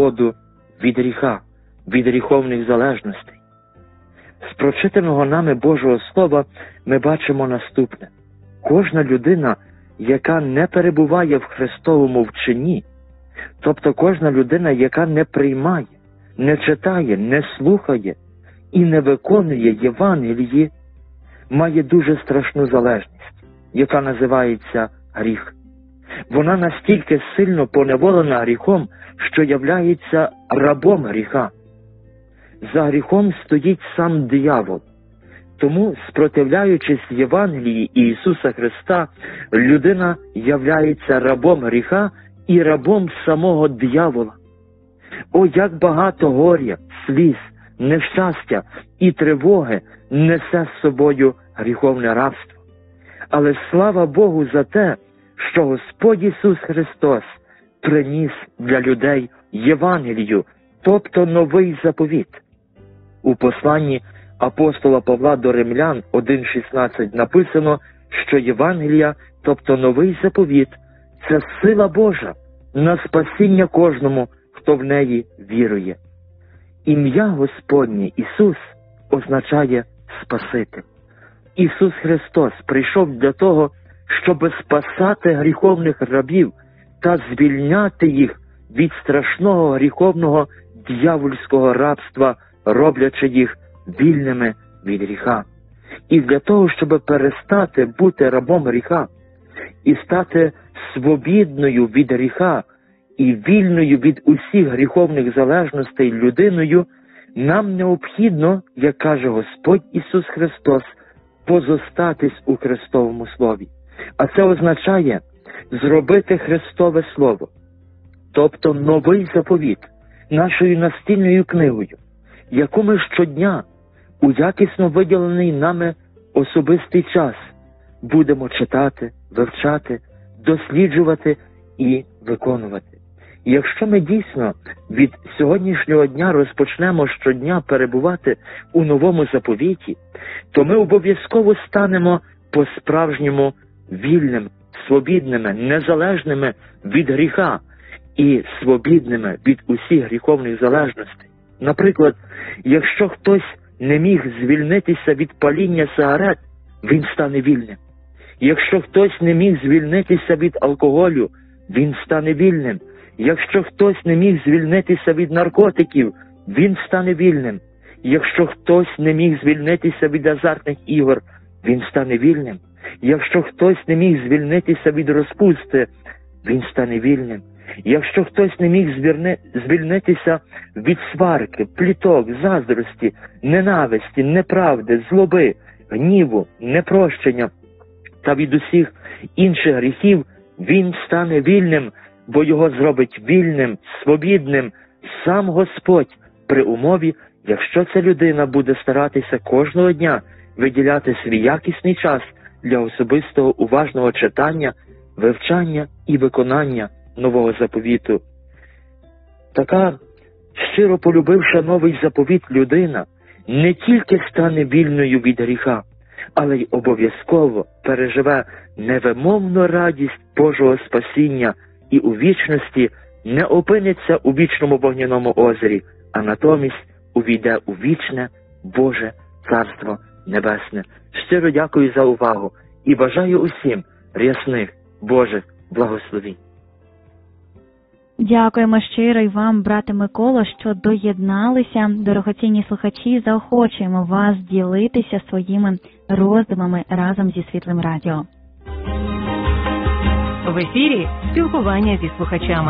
свободу від гріха, від гріховних залежностей. З прочитаного нами Божого Слова ми бачимо наступне. Кожна людина, яка не перебуває в Христовому вченні, тобто кожна людина, яка не приймає, не читає, не слухає і не виконує Євангелії, має дуже страшну залежність, яка називається гріх. Вона настільки сильно поневолена гріхом, що являється рабом гріха. За гріхом стоїть сам диявол. Тому, спротивляючись Євангелії Ісуса Христа, людина являється рабом гріха і рабом самого диявола. О, як багато горя, сліз, нещастя і тривоги несе з собою гріховне рабство. Але слава Богу за те, що Господь Ісус Христос приніс для людей Євангелію, тобто новий заповіт. У посланні апостола Павла до Римлян 1:16 написано, що Євангелія, тобто новий заповіт, це сила Божа на спасіння кожному, хто в неї вірує. Ім'я Господнє Ісус означає Спаситель. Ісус Христос прийшов для того, щоб спасати гріховних рабів та звільняти їх від страшного гріховного дьявольського рабства, роблячи їх вільними від гріха. І для того, щоб перестати бути рабом гріха і стати свобідною від гріха і вільною від усіх гріховних залежностей людиною, нам необхідно, як каже Господь Ісус Христос, позостатись у Христовому Слові. А це означає зробити Христове Слово, тобто новий заповіт, нашою настільною книгою, яку ми щодня у якісно виділений нами особистий час будемо читати, вивчати, досліджувати і виконувати. І якщо ми дійсно від сьогоднішнього дня розпочнемо щодня перебувати у новому заповіті, то ми обов'язково станемо по-справжньому вільними, свобідними, незалежними від гріха і свобідними від усіх гріховних залежностей. Наприклад, якщо хтось не міг звільнитися від паління сигарет, він стане вільним. Якщо хтось не міг звільнитися від алкоголю, він стане вільним. Якщо хтось не міг звільнитися від наркотиків, він стане вільним. Якщо хтось не міг звільнитися від азартних ігор, він стане вільним. Якщо хтось не міг звільнитися від розпусти, він стане вільним. Якщо хтось не міг звільнитися від сварки, пліток, заздрості, ненависті, неправди, злоби, гніву, непрощення та від усіх інших гріхів, він стане вільним, бо його зробить вільним, свобідним сам Господь при умові, якщо ця людина буде старатися кожного дня виділяти свій якісний час для особистого уважного читання, вивчання і виконання нового заповіту. Така, щиро полюбивши новий заповіт людина, не тільки стане вільною від гріха, але й обов'язково переживе невимовну радість Божого спасіння і у вічності не опиниться у вічному вогняному озері, а натомість увійде у вічне Боже Царство Небесне. Щиро дякую за увагу і бажаю усім рясних Божих благословінь. Дякуємо щиро і вам, брате Миколо, що доєдналися. Дорогоцінні слухачі, заохочуємо вас ділитися своїми роздумами разом зі Світлим Радіо. В ефірі спілкування зі слухачами.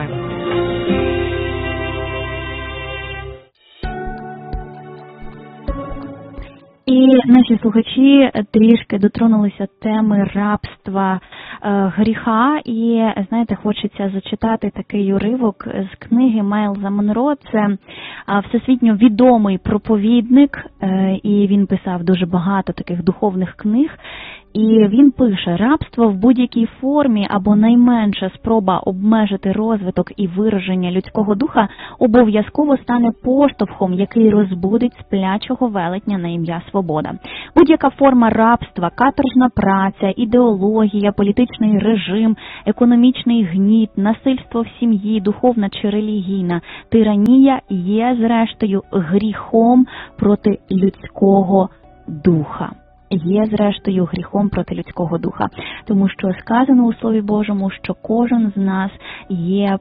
І наші слухачі трішки дотронулися теми рабства, гріха. І, знаєте, хочеться зачитати такий уривок з книги Майлза Монро. Це всесвітньо відомий проповідник, і він писав дуже багато таких духовних книг. І він пише: рабство в будь-якій формі або найменша спроба обмежити розвиток і вираження людського духа обов'язково стане поштовхом, який розбудить сплячого велетня на ім'я свобода. Будь-яка форма рабства, каторжна праця, ідеологія, політичний режим, економічний гніт, насильство в сім'ї, духовна чи релігійна тиранія є, зрештою, гріхом проти людського духа. Є, зрештою, гріхом проти людського духа. Тому що сказано у Слові Божому, що кожен з нас є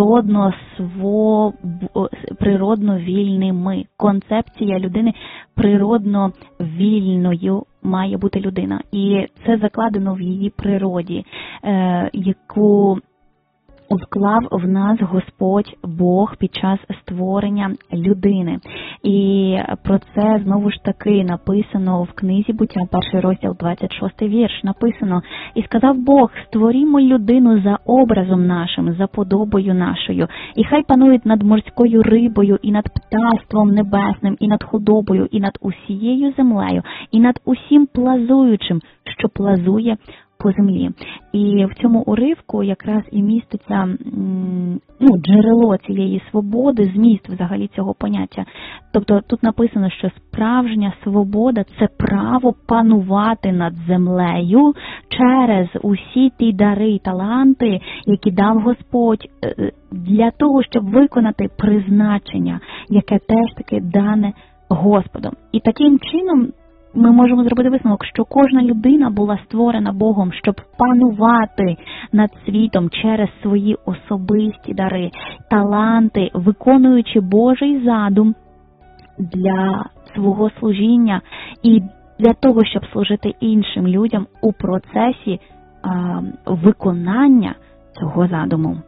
природно вільними. Концепція людини природно вільною має бути людина. І це закладено в її природі, яку вклав в нас Господь Бог під час створення людини. І про це знову ж таки написано в книзі Буття, 1 розділ, 26 вірш, написано: «І сказав Бог, створімо людину за образом нашим, за подобою нашою, і хай панують над морською рибою, і над птаством небесним, і над худобою, і над усією землею, і над усім плазуючим, що плазує по землі». І в цьому уривку якраз і міститься джерело цієї свободи, зміст взагалі цього поняття. Тобто тут написано, що справжня свобода – це право панувати над землею через усі ті дари і таланти, які дав Господь для того, щоб виконати призначення, яке теж таки дане Господом. І таким чином ми можемо зробити висновок, що кожна людина була створена Богом, щоб панувати над світом через свої особисті дари, таланти, виконуючи Божий задум для свого служіння і для того, щоб служити іншим людям у процесі виконання цього задуму.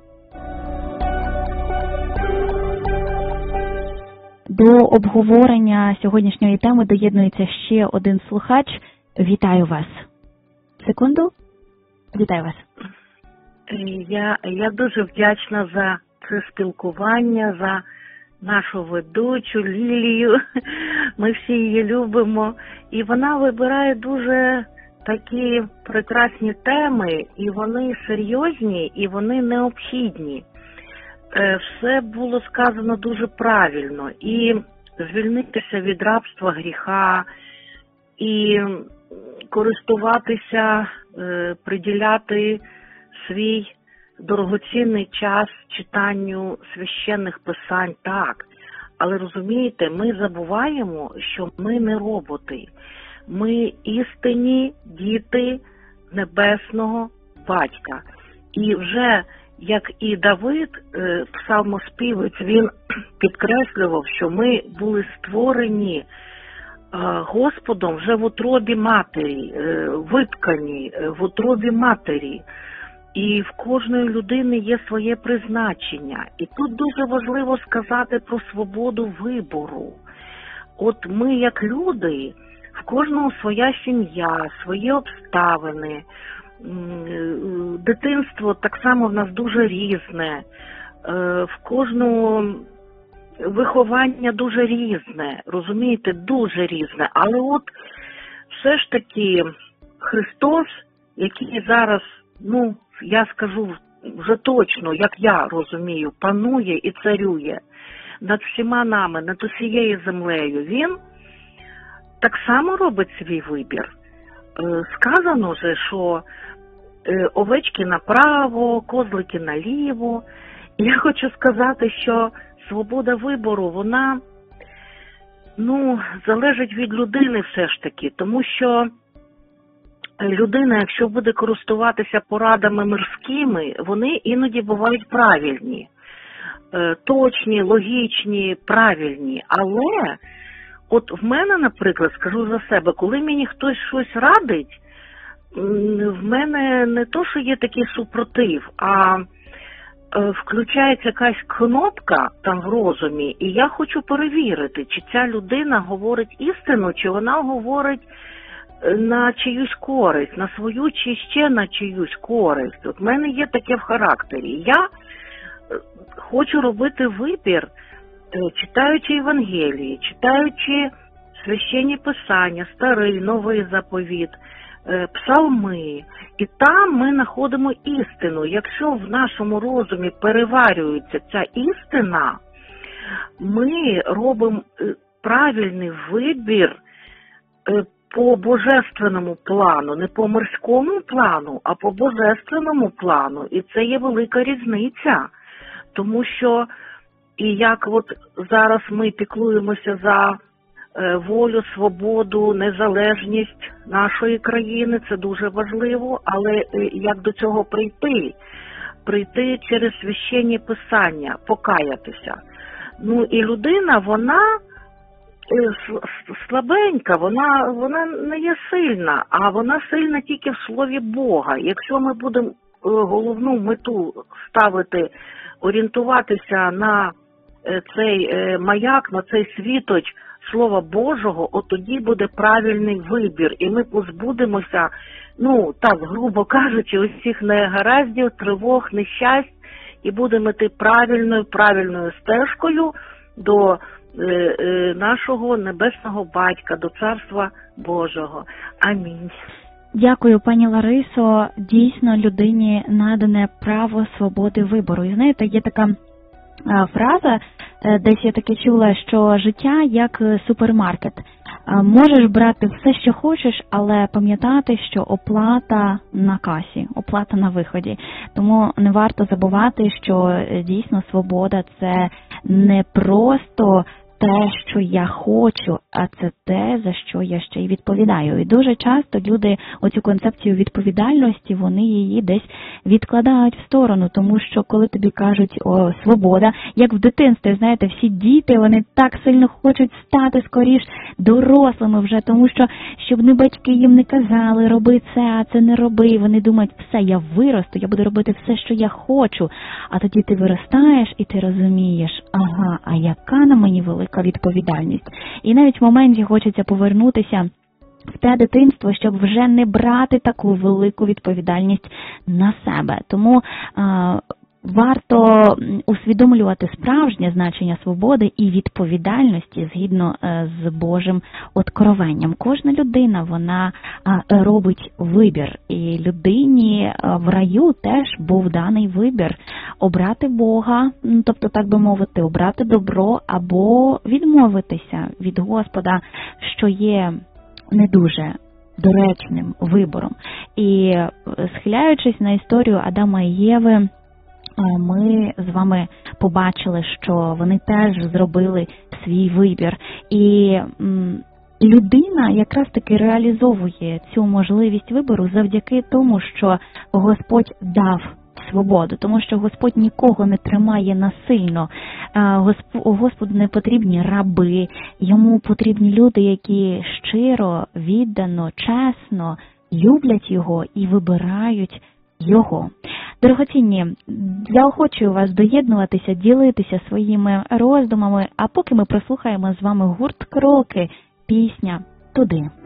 До обговорення сьогоднішньої теми доєднується ще один слухач. Вітаю вас. Секунду. Вітаю вас. Я дуже вдячна за це спілкування, за нашу ведучу Лілію. Ми всі її любимо. І вона вибирає дуже такі прекрасні теми, і вони серйозні, і вони необхідні. Все було сказано дуже правильно. І звільнитися від рабства гріха, і користуватися, приділяти свій дорогоцінний час читанню священних писань, так. Але розумієте, ми забуваємо, що ми не роботи. Ми істинні діти Небесного Батька. І вже як і Давид, псалмоспівець, він підкреслював, що ми були створені Господом вже в утробі матері, виткані в утробі матері. І в кожної людини є своє призначення. І тут дуже важливо сказати про свободу вибору. От ми, як люди, в кожного своя сім'я, свої обставини. Дитинство так само в нас дуже різне, в кожного виховання дуже різне, розумієте, дуже різне. Але от все ж таки Христос, який зараз, я скажу вже точно, як я розумію, панує і царює над всіма нами, над усією землею, він так само робить свій вибір. Сказано же, що овечки направо, козлики наліво. Я хочу сказати, що свобода вибору, вона, залежить від людини все ж таки, тому що людина, якщо буде користуватися порадами мирськими, вони іноді бувають правильні, точні, логічні, правильні, але от в мене, наприклад, скажу за себе, коли мені хтось щось радить, в мене не то, що є такий супротив, а включається якась кнопка там в розумі, і я хочу перевірити, чи ця людина говорить істину, чи вона говорить на чиюсь користь, на свою чи ще на чиюсь користь. От в мене є таке в характері. Я хочу робити вибір, читаючи Євангелії, читаючи священні писання, старий, новий заповіт, псалми, і там ми знаходимо істину. Якщо в нашому розумі переварюється ця істина, ми робимо правильний вибір по божественному плану, не по мирському плану, а по божественному плану. І це є велика різниця. Тому що, і як от зараз ми піклуємося за волю, свободу, незалежність нашої країни, це дуже важливо, але як до цього прийти? Прийти через священні писання, покаятися. Ну і людина, вона слабенька, вона не є сильна, а вона сильна тільки в слові Бога. Якщо ми будемо головну мету ставити, орієнтуватися на цей маяк, на цей світоч Слова Божого, от тоді буде правильний вибір. І ми позбудемося, ну, так, грубо кажучи, усіх негараздів, тривог, нещасть, і будемо йти правильною стежкою до нашого Небесного Батька, до Царства Божого. Амінь. Дякую, пані Ларисо. Дійсно, людині надане право свободи вибору. І знаєте, є така фраза, десь я таки чула, що життя як супермаркет. Можеш брати все, що хочеш, але пам'ятати, що оплата на касі, оплата на виході. Тому не варто забувати, що дійсно свобода – це не просто те, що я хочу, а це те, за що я ще й відповідаю. І дуже часто люди оцю концепцію відповідальності, вони її десь відкладають в сторону, тому що коли тобі кажуть «О, свобода», як в дитинстві, знаєте, всі діти, вони так сильно хочуть стати скоріш дорослими вже, тому що, щоб не батьки їм не казали, роби це, а це не роби, вони думають, все, я виросту, я буду робити все, що я хочу, а тоді ти виростаєш і ти розумієш, ага, а яка на мені велика відповідальність. І навіть в моменті хочеться повернутися в те дитинство, щоб вже не брати таку велику відповідальність на себе. Тому варто усвідомлювати справжнє значення свободи і відповідальності згідно з Божим откровенням. Кожна людина, вона робить вибір. І людині в раю теж був даний вибір обрати Бога, тобто, так би мовити, обрати добро або відмовитися від Господа, що є не дуже доречним вибором. І схиляючись на історію Адама і Єви, ми з вами побачили, що вони теж зробили свій вибір. І людина якраз таки реалізовує цю можливість вибору завдяки тому, що Господь дав свободу, тому що Господь нікого не тримає насильно. Господу не потрібні раби, йому потрібні люди, які щиро, віддано, чесно люблять його і вибирають його. Дорогоцінні, заохочую вас доєднуватися, ділитися своїми роздумами, а поки ми прослухаємо з вами гурт «Кроки», пісня «Туди».